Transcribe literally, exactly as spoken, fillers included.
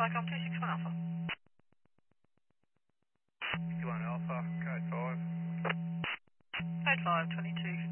Flycom two six one Alpha. You want Alpha, code five. Code five, twenty-two